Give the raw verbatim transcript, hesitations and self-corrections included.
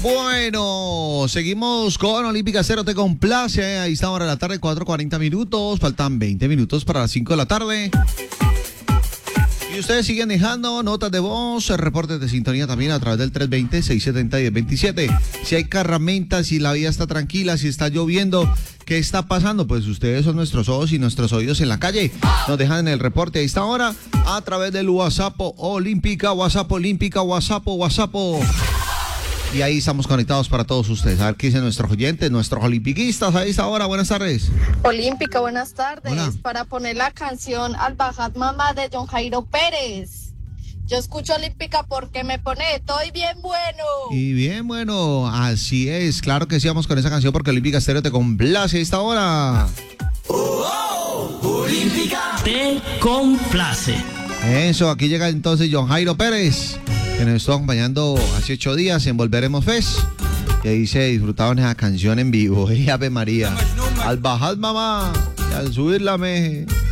Bueno, seguimos con Olímpica Cero, te complace. Ahí está, hora de la tarde, cuatro cuarenta minutos. Faltan veinte minutos para las cinco de la tarde. Y ustedes siguen dejando notas de voz, reportes de sintonía también a través del tres veinte, seiscientos setenta, diez veintisiete. Si hay carramentas, si la vida está tranquila, si está lloviendo, ¿qué está pasando? Pues ustedes son nuestros ojos y nuestros oídos en la calle. Nos dejan en el reporte a esta hora a través del WhatsApp Olímpica, WhatsApp Olímpica, WhatsApp, WhatsApp. Y ahí estamos conectados para todos ustedes. A ver qué dicen nuestros oyentes, nuestros olimpiquistas a esta hora. Buenas tardes. Olímpica, buenas tardes. Hola. Para poner la canción Al Bajat Mamá de John Jairo Pérez. Yo escucho Olímpica porque me pone Estoy bien bueno. Y bien, bueno, así es. Claro que sí, vamos con esa canción porque Olímpica Estéreo te complace a esta hora. Oh, oh, Olímpica te complace. Eso, aquí llega entonces John Jairo Pérez, que nos estuvo acompañando hace ocho días en Volveremos Fest. Y ahí se disfrutaban esa canción en vivo. ¡Ey, Ave María! Al bajar mamá y al subir la meje.